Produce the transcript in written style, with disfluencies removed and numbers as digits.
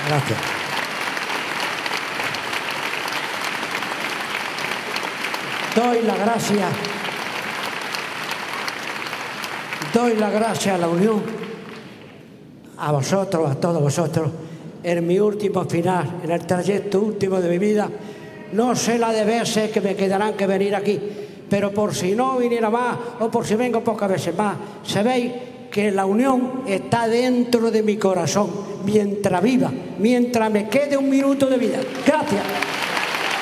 Gracias. Doy la gracia a la Unión, a vosotros, a todos vosotros, en mi último final, en el trayecto último de mi vida. No sé la de veces que me quedarán que venir aquí, pero por si no viniera más o por si vengo pocas veces más, sabéis que la Unión está dentro de mi corazón mientras viva, mientras me quede un minuto de vida. Gracias.